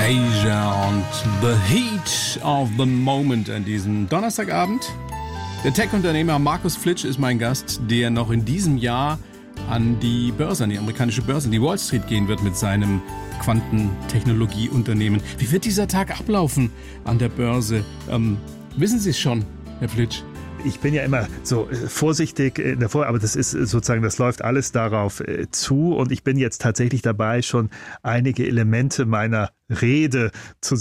Asia und The Heat of the Moment an diesem Donnerstagabend. Der Tech-Unternehmer Markus Flitsch ist mein Gast, der noch in diesem Jahr an die Börse, an die amerikanische Börse, an die Wall Street gehen wird mit seinem Quantentechnologieunternehmen. Wie wird dieser Tag ablaufen an der Börse? Wissen Sie es schon, Herr Flitsch? Ich bin ja immer so vorsichtig in der aber das ist sozusagen, das läuft alles darauf zu und ich bin jetzt tatsächlich dabei, schon einige Elemente meiner Rede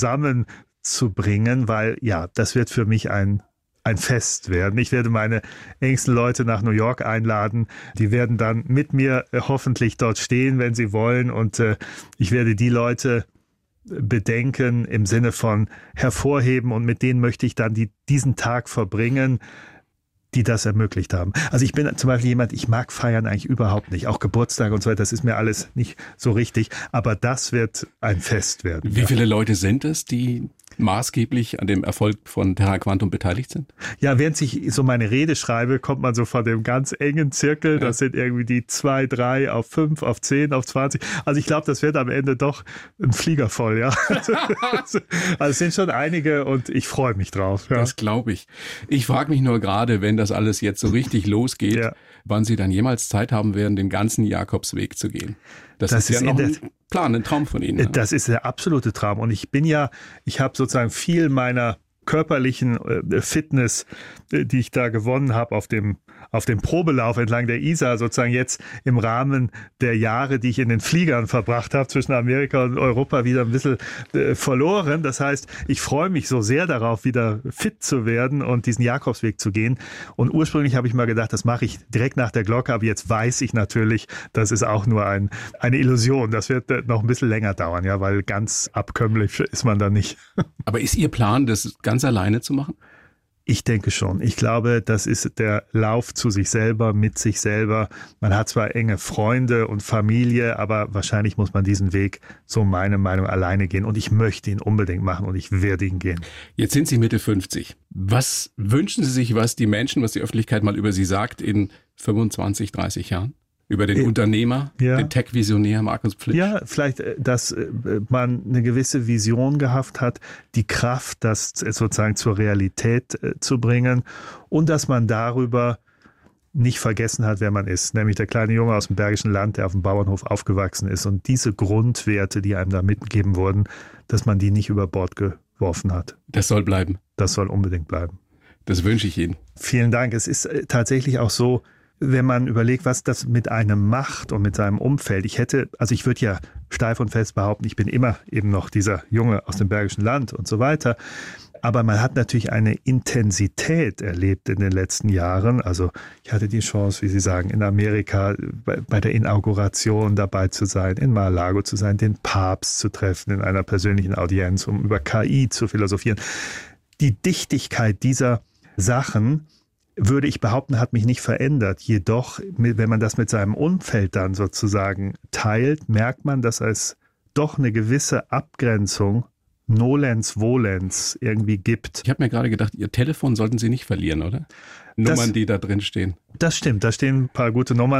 zusammenzubringen, weil ja, das wird für mich ein Fest werden. Ich werde meine engsten Leute nach New York einladen. Die werden dann mit mir hoffentlich dort stehen, wenn sie wollen und ich werde die Leute bedenken im Sinne von hervorheben und mit denen möchte ich dann diesen Tag verbringen, die das ermöglicht haben. Also ich bin zum Beispiel jemand, ich mag feiern eigentlich überhaupt nicht, auch Geburtstag und so weiter, das ist mir alles nicht so richtig, aber das wird ein Fest werden. Wie viele Leute sind es, die maßgeblich an dem Erfolg von Terra Quantum beteiligt sind? Ja, während ich so meine Rede schreibe, kommt man so von dem ganz engen Zirkel. Das sind irgendwie die 2, 3 auf 5, auf 10, auf 20. Also ich glaube, das wird am Ende doch ein Flieger voll, ja. Also es sind schon einige und ich freue mich drauf. Ja. Das glaube ich. Ich frage mich nur gerade, wenn das alles jetzt so richtig losgeht, wann Sie dann jemals Zeit haben werden, den ganzen Jakobsweg zu gehen. Das ist ja noch ein Plan, ein Traum von Ihnen. Das ist der absolute Traum. Und ich habe sozusagen viel meiner körperlichen Fitness, die ich da gewonnen habe auf dem Probelauf entlang der Isar, sozusagen jetzt im Rahmen der Jahre, die ich in den Fliegern verbracht habe, zwischen Amerika und Europa wieder ein bisschen verloren. Das heißt, ich freue mich so sehr darauf, wieder fit zu werden und diesen Jakobsweg zu gehen. Und ursprünglich habe ich mal gedacht, das mache ich direkt nach der Glocke, aber jetzt weiß ich natürlich, das ist auch nur eine Illusion. Das wird noch ein bisschen länger dauern, ja, weil ganz abkömmlich ist man da nicht. Aber ist Ihr Plan, das ganz alleine zu machen? Ich denke schon. Ich glaube, das ist der Lauf zu sich selber, mit sich selber. Man hat zwar enge Freunde und Familie, aber wahrscheinlich muss man diesen Weg, so meine Meinung, alleine gehen. Und ich möchte ihn unbedingt machen und ich werde ihn gehen. Jetzt sind Sie Mitte 50. Was wünschen Sie sich, was die Öffentlichkeit mal über Sie sagt in 25, 30 Jahren? Über den Unternehmer, den Tech-Visionär Markus Flitsch? Ja, vielleicht, dass man eine gewisse Vision gehabt hat, die Kraft, das sozusagen zur Realität zu bringen und dass man darüber nicht vergessen hat, wer man ist. Nämlich der kleine Junge aus dem Bergischen Land, der auf dem Bauernhof aufgewachsen ist und diese Grundwerte, die einem da mitgegeben wurden, dass man die nicht über Bord geworfen hat. Das soll bleiben. Das soll unbedingt bleiben. Das wünsche ich Ihnen. Vielen Dank. Es ist tatsächlich auch so, wenn man überlegt, was das mit einem macht und mit seinem Umfeld. Ich würde ja steif und fest behaupten, ich bin immer eben noch dieser Junge aus dem Bergischen Land und so weiter. Aber man hat natürlich eine Intensität erlebt in den letzten Jahren. Also ich hatte die Chance, wie Sie sagen, in Amerika bei der Inauguration dabei zu sein, in Mar-a-Lago zu sein, den Papst zu treffen in einer persönlichen Audienz, um über KI zu philosophieren. Die Dichtigkeit dieser Sachen, würde ich behaupten, hat mich nicht verändert. Jedoch, wenn man das mit seinem Umfeld dann sozusagen teilt, merkt man, dass es doch eine gewisse Abgrenzung, nolens volens, irgendwie gibt. Ich habe mir gerade gedacht, Ihr Telefon sollten Sie nicht verlieren, oder? Nummern, die da drin stehen. Das stimmt, da stehen ein paar gute Nummern.